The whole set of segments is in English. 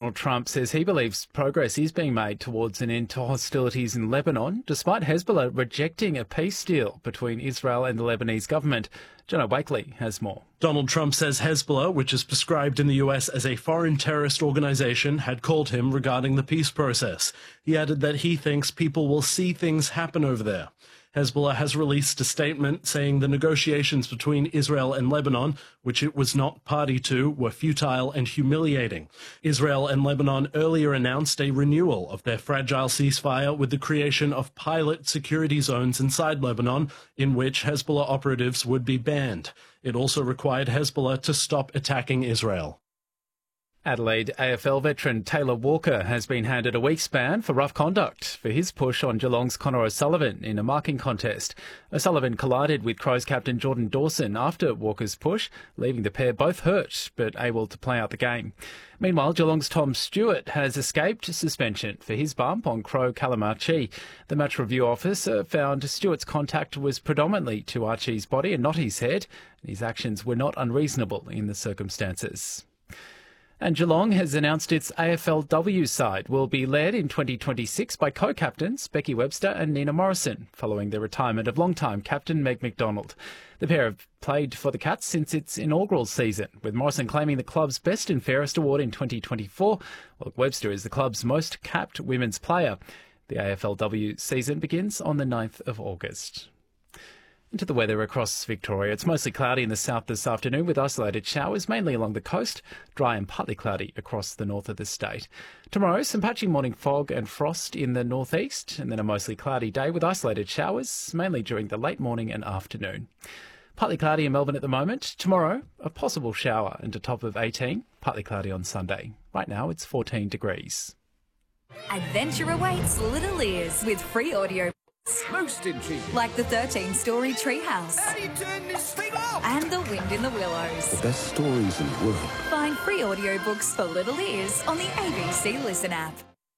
Donald Trump says he believes progress is being made towards an end to hostilities in Lebanon, despite Hezbollah rejecting a peace deal between Israel and the Lebanese government. Jono Wakely has more. Donald Trump says Hezbollah, which is prescribed in the US as a foreign terrorist organization, had called him regarding the peace process. He added that he thinks people will see things happen over there. Hezbollah has released a statement saying the negotiations between Israel and Lebanon, which it was not party to, were futile and humiliating. Israel and Lebanon earlier announced a renewal of their fragile ceasefire with the creation of pilot security zones inside Lebanon, in which Hezbollah operatives would be banned. It also required Hezbollah to stop attacking Israel. Adelaide AFL veteran Taylor Walker has been handed a week's ban for rough conduct for his push on Geelong's Connor O'Sullivan in a marking contest. O'Sullivan collided with Crows captain Jordan Dawson after Walker's push, leaving the pair both hurt but able to play out the game. Meanwhile, Geelong's Tom Stewart has escaped suspension for his bump on Crow Callum Archie. The match review officer found Stewart's contact was predominantly to Archie's body and not his head. His actions were not unreasonable in the circumstances. And Geelong has announced its AFLW side will be led in 2026 by co-captains Becky Webster and Nina Morrison, following the retirement of long-time captain Meg McDonald. The pair have played for the Cats since its inaugural season, with Morrison claiming the club's Best and Fairest award in 2024, while Webster is the club's most capped women's player. The AFLW season begins on the 9th of August. Into the weather across Victoria. It's mostly cloudy in the south this afternoon with isolated showers, mainly along the coast, dry and partly cloudy across the north of the state. Tomorrow, some patchy morning fog and frost in the northeast, and then a mostly cloudy day with isolated showers, mainly during the late morning and afternoon. Partly cloudy in Melbourne at the moment. Tomorrow, a possible shower and a top of 18, partly cloudy on Sunday. Right now, it's 14 degrees. Adventure awaits Little Ears with free audio. Most intriguing. Like the 13-story treehouse. How do you turn this thing off? And the wind in the willows. The best stories in the world. Find free audiobooks for Little Ears on the ABC Listen app.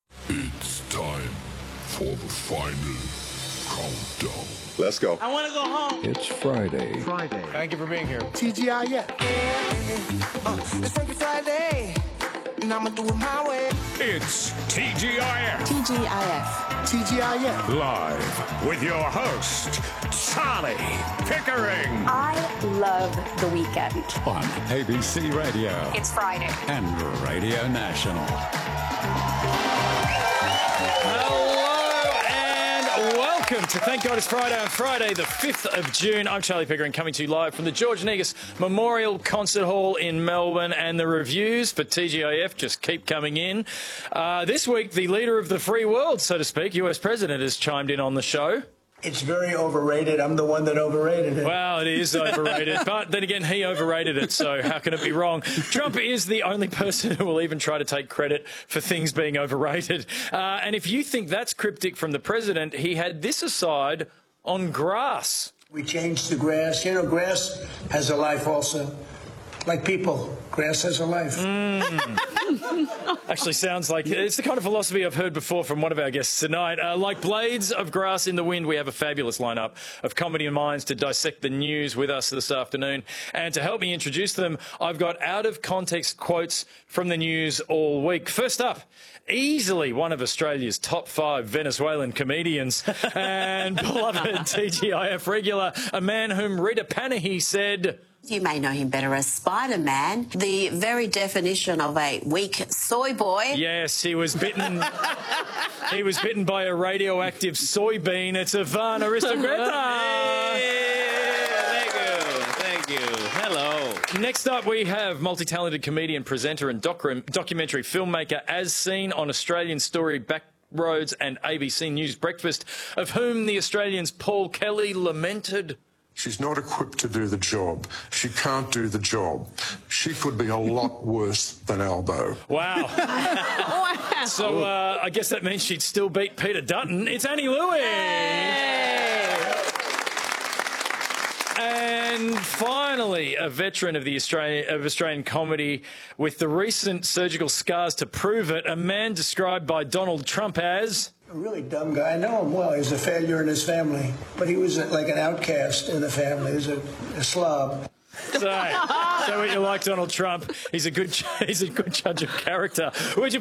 It's time for the final countdown. Let's go. I want to go home. It's Friday. Thank you for being here. TGIF. It's Frankie Friday, and I'm going to do it my way. It's TGIF. TGIF. TGIF. Live with your host, Charlie Pickering. I love the weekend. On ABC Radio It's Friday. and Radio National. Hello and welcome to Thank God It's Friday on Friday, the 5th of June. I'm Charlie Pickering, coming to you live from the George Negus Memorial Concert Hall in Melbourne, and the reviews for TGIF just keep coming in. This week, the leader of the free world, so to speak, US President, has chimed in on the show. It's very overrated. I'm the one that overrated it. Well, it is overrated, but then again, he overrated it, so how can it be wrong? Trump is the only person who will even try to take credit for things being overrated. And if you think that's cryptic from the president, he had this aside on grass. We changed the grass. You know, grass has a life also. Like people, grass has a life. Actually sounds like it's the kind of philosophy I've heard before from one of our guests tonight. Like blades of grass in the wind, we have a fabulous lineup of comedy minds to dissect the news with us this afternoon. And to help me introduce them, I've got out-of-context quotes from the news all week. First up, easily one of Australia's top 5 Venezuelan comedians and beloved TGIF regular, a man whom Rita Panahi said... You may know him better as Spider-Man, the very definition of a weak soy boy. Yes, he was bitten. He was bitten by a radioactive soybean. It's Ivan Aristogeta. Thank you. Hello. Next up, we have multi-talented comedian, presenter and documentary filmmaker, as seen on Australian Story Backroads and ABC News Breakfast, of whom the Australian's Paul Kelly lamented... She's not equipped to do the job. She can't do the job. She could be a lot worse than Albo. Wow. Wow. So I guess that means she'd still beat Peter Dutton. It's Annie Louie. And finally, a veteran of Australian comedy with the recent surgical scars to prove it, a man described by Donald Trump as... A really dumb guy. I know him well. He was a failure in his family. But he was like an outcast in the family. He was a slob. So what you like Donald Trump? He's a good judge of character. Would you